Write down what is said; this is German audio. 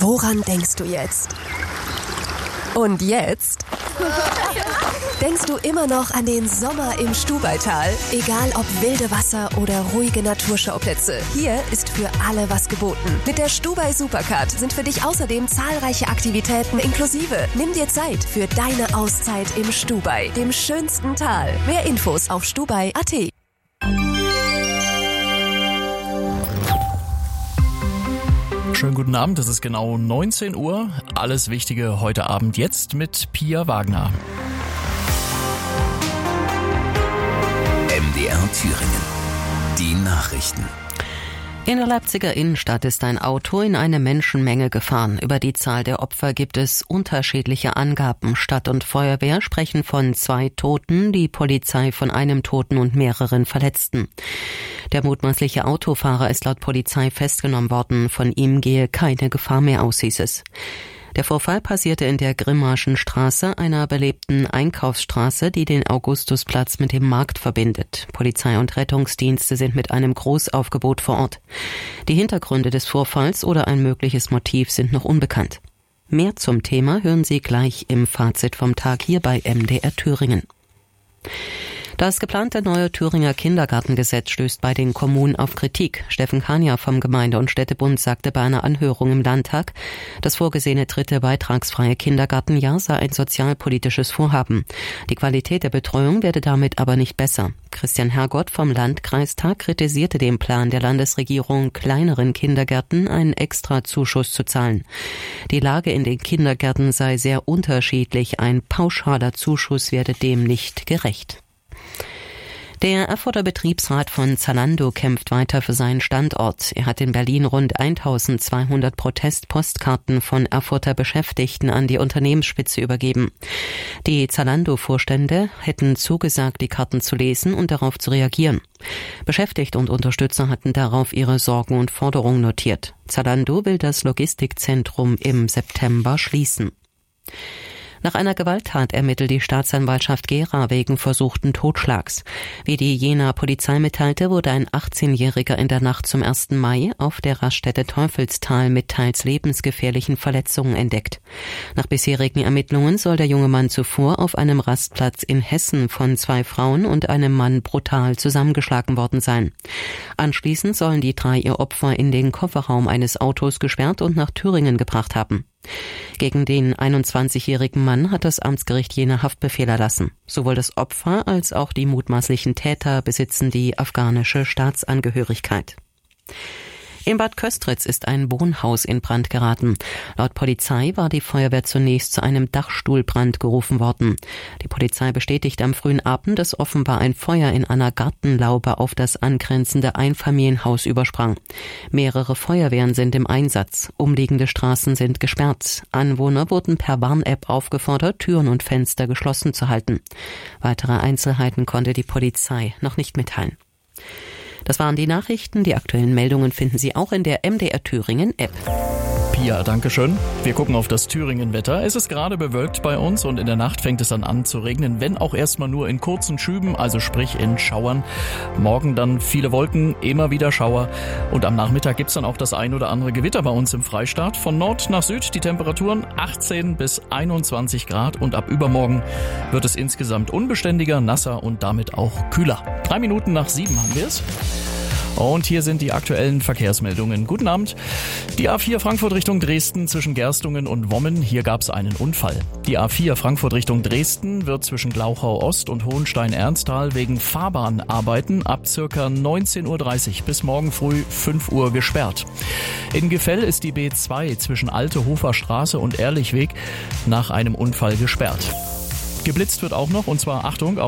Woran denkst du jetzt? Und jetzt? Denkst du immer noch an den Sommer im Stubaital? Egal ob wilde Wasser oder ruhige Naturschauplätze, hier ist für alle was geboten. Mit der Stubai Supercard sind für dich außerdem zahlreiche Aktivitäten inklusive. Nimm dir Zeit für deine Auszeit im Stubai, dem schönsten Tal. Mehr Infos auf stubai.at. Schönen guten Abend, es ist genau 19 Uhr. Alles Wichtige heute Abend jetzt mit Pia Wagner. MDR Thüringen. Die Nachrichten. In der Leipziger Innenstadt ist ein Auto in eine Menschenmenge gefahren. Über die Zahl der Opfer gibt es unterschiedliche Angaben. Stadt und Feuerwehr sprechen von 2 Toten, die Polizei von einem Toten und mehreren Verletzten. Der mutmaßliche Autofahrer ist laut Polizei festgenommen worden. Von ihm gehe keine Gefahr mehr aus, hieß es. Der Vorfall passierte in der Grimmarschen Straße, einer belebten Einkaufsstraße, die den Augustusplatz mit dem Markt verbindet. Polizei und Rettungsdienste sind mit einem Großaufgebot vor Ort. Die Hintergründe des Vorfalls oder ein mögliches Motiv sind noch unbekannt. Mehr zum Thema hören Sie gleich im Fazit vom Tag hier bei MDR Thüringen. Das geplante neue Thüringer Kindergartengesetz stößt bei den Kommunen auf Kritik. Steffen Kania vom Gemeinde- und Städtebund sagte bei einer Anhörung im Landtag, das vorgesehene 3. beitragsfreie Kindergartenjahr sei ein sozialpolitisches Vorhaben. Die Qualität der Betreuung werde damit aber nicht besser. Christian Hergott vom Landkreistag kritisierte den Plan der Landesregierung, kleineren Kindergärten einen Extrazuschuss zu zahlen. Die Lage in den Kindergärten sei sehr unterschiedlich. Ein pauschaler Zuschuss werde dem nicht gerecht. Der Erfurter Betriebsrat von Zalando kämpft weiter für seinen Standort. Er hat in Berlin rund 1200 Protestpostkarten von Erfurter Beschäftigten an die Unternehmensspitze übergeben. Die Zalando-Vorstände hätten zugesagt, die Karten zu lesen und darauf zu reagieren. Beschäftigte und Unterstützer hatten darauf ihre Sorgen und Forderungen notiert. Zalando will das Logistikzentrum im September schließen. Nach einer Gewalttat ermittelt die Staatsanwaltschaft Gera wegen versuchten Totschlags. Wie die Jenaer Polizei mitteilte, wurde ein 18-Jähriger in der Nacht zum 1. Mai auf der Raststätte Teufelstal mit teils lebensgefährlichen Verletzungen entdeckt. Nach bisherigen Ermittlungen soll der junge Mann zuvor auf einem Rastplatz in Hessen von 2 Frauen und einem Mann brutal zusammengeschlagen worden sein. Anschließend sollen die 3 ihr Opfer in den Kofferraum eines Autos gesperrt und nach Thüringen gebracht haben. Gegen den 21-jährigen Mann hat das Amtsgericht Jena Haftbefehl erlassen. Sowohl das Opfer als auch die mutmaßlichen Täter besitzen die afghanische Staatsangehörigkeit. In Bad Köstritz ist ein Wohnhaus in Brand geraten. Laut Polizei war die Feuerwehr zunächst zu einem Dachstuhlbrand gerufen worden. Die Polizei bestätigt am frühen Abend, dass offenbar ein Feuer in einer Gartenlaube auf das angrenzende Einfamilienhaus übersprang. Mehrere Feuerwehren sind im Einsatz. Umliegende Straßen sind gesperrt. Anwohner wurden per Warn-App aufgefordert, Türen und Fenster geschlossen zu halten. Weitere Einzelheiten konnte die Polizei noch nicht mitteilen. Das waren die Nachrichten. Die aktuellen Meldungen finden Sie auch in der MDR Thüringen App. Pia, danke schön. Wir gucken auf das Thüringen-Wetter. Es ist gerade bewölkt bei uns und in der Nacht fängt es dann an zu regnen, wenn auch erstmal nur in kurzen Schüben, also sprich in Schauern. Morgen dann viele Wolken, immer wieder Schauer und am Nachmittag gibt's dann auch das ein oder andere Gewitter bei uns im Freistaat. Von Nord nach Süd die Temperaturen 18 bis 21 Grad und ab übermorgen wird es insgesamt unbeständiger, nasser und damit auch kühler. 3 Minuten nach 7 haben wir es. Und hier sind die aktuellen Verkehrsmeldungen. Guten Abend. Die A4 Frankfurt Richtung Dresden zwischen Gerstungen und Wommen. Hier gab es einen Unfall. Die A4 Frankfurt Richtung Dresden wird zwischen Glauchau Ost und Hohenstein-Ernsthal wegen Fahrbahnarbeiten ab ca. 19.30 Uhr bis morgen früh 5 Uhr gesperrt. In Gefell ist die B2 zwischen Alte Hofer Straße und Ehrlichweg nach einem Unfall gesperrt. Geblitzt wird auch noch, und zwar Achtung,